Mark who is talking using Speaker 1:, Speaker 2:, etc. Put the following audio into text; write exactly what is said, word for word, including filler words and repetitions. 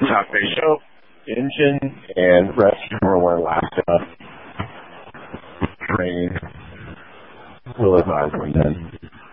Speaker 1: Talk Radio. Engine and restroom are Alaska. Train will advise when then.